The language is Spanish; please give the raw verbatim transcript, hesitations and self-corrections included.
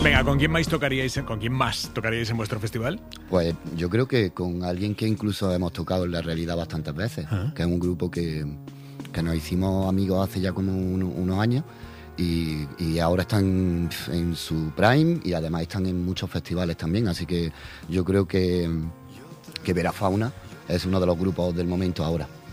Venga, ¿con quién más tocaríais, con quién más tocaríais en vuestro festival? Pues yo creo que con alguien que incluso hemos tocado en la realidad bastantes veces, ¿Ah? que es un grupo que, que nos hicimos amigos hace ya como un, unos años y, y ahora están en su prime y además están en muchos festivales también, así que yo creo que, que Vera Fauna es uno de los grupos del momento ahora.